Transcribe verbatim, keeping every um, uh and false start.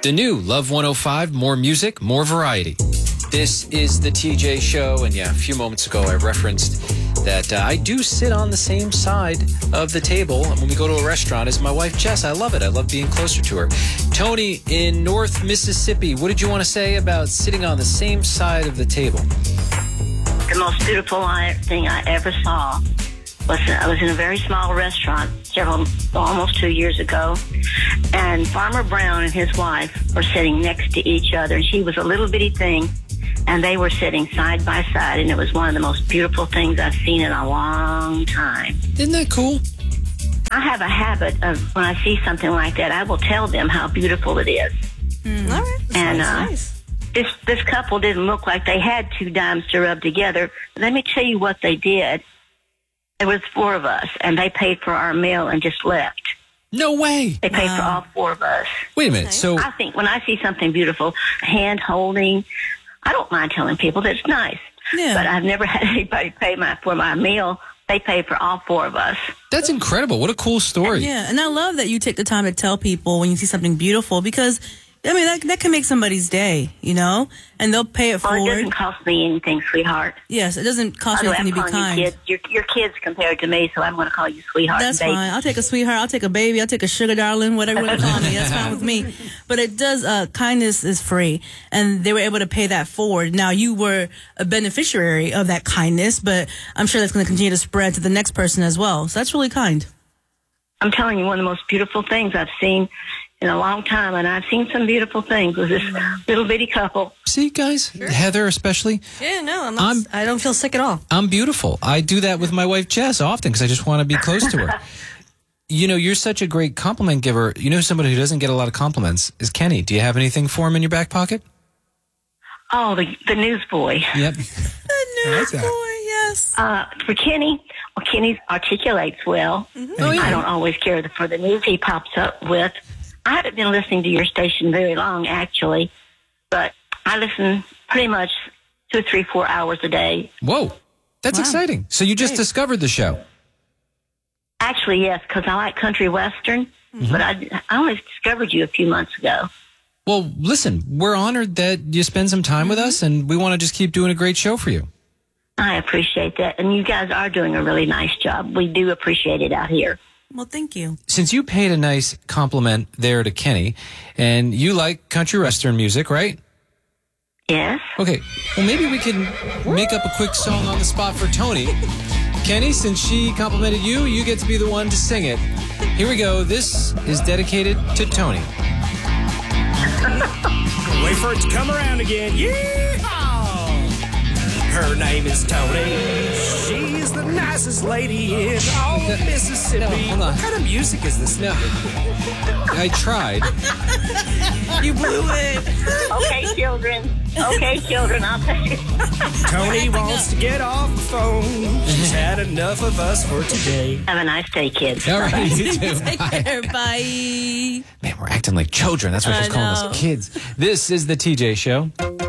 The new Love one oh five, more music, more variety. This is the T J Show, and yeah, a few moments ago I referenced that uh, I do sit on the same side of the table when we go to a restaurant as my wife Jess. I love it. I love being closer to her. Tony in North Mississippi, what did you want to say about sitting on the same side of the table? The most beautiful thing I ever saw was I was in a very small restaurant several, almost two years ago, and Farmer Brown and his wife were sitting next to each other, and she was a little bitty thing, and they were sitting side by side, and it was one of the most beautiful things I've seen in a long time. Isn't that cool? I have a habit of when I see something like that, I will tell them how beautiful it is. Mm. All right. And That's uh, nice. this this couple didn't look like they had two dimes to rub together. Let me tell you what they did. There was four of us, and they paid for our meal and just left. No way. They paid Wow. for all four of us. Wait a minute. Okay. So I think when I see something beautiful, hand holding, I don't mind telling people that it's nice. Yeah. But I've never had anybody pay my for my meal. They paid for all four of us. that's incredible. What a cool story. Yeah, and I love that you take the time to tell people when you see something beautiful because, I mean, that, that can make somebody's day, you know? And they'll pay it Well, it forward. doesn't cost me anything, sweeheart. Yes, it doesn't cost you By the way, anything I'm to be calling kind. you kids. You're, you're kids compared to me, so I'm going to call you sweetheart. That's and baby. fine. I'll take a sweetheart. I'll take a baby. I'll take a sugar darling, whatever you want to call me. That's fine with me. But it does, uh, kindness is free. And they were able to pay that forward. Now, you were a beneficiary of that kindness, but I'm sure that's going to continue to spread to the next person as well. So that's really kind. I'm telling you, one of the most beautiful things I've seen in a long time, and I've seen some beautiful things with this little bitty couple. See, guys, Heather especially, Yeah, no, I'm not- I'm- I don't feel sick at all. I'm beautiful. I do that with my wife Jess often because I just want to be close to her. You know, you're such a great compliment giver. You know, somebody who doesn't get a lot of compliments is Kenny. Do you have anything for him in your back pocket? Oh, the, the newsboy. Yep. The newsboy, yes. Uh, for Kenny, well, Kenny articulates well. Oh, yeah. I don't always care for the news he pops up with. I haven't been listening to your station very long, actually, but I listen pretty much two, three, four hours a day. Whoa. That's Wow. exciting. So you just Great. discovered the show. Actually, yes, because I like country western, but I, I only discovered you a few months ago. Well, listen, we're honored that you spend some time with us, and we want to just keep doing a great show for you. I appreciate that, and you guys are doing a really nice job. We do appreciate it out here. Well, thank you. Since you paid a nice compliment there to Kenny, and you like country western music, right? Yes? Okay, well, maybe we can make up a quick song on the spot for Tony. Kenny, since she complimented you, you get to be the one to sing it. Here we go. This is dedicated to Tony. Wait for it to come around again. Yeehaw! Her name is Tony. She's the nicest lady in all of Mississippi. No, hold on. What kind of music is this? No, I tried. You blew it. Okay, children. Okay, children, I'll take it. Tony wants to get off the phone. She's had enough of us for today. Have a nice day, kids. All right, Bye-bye. you too. Take Bye. care. Bye. Man, we're acting like children. That's why I she's calling know. us kids. This is the T J Show.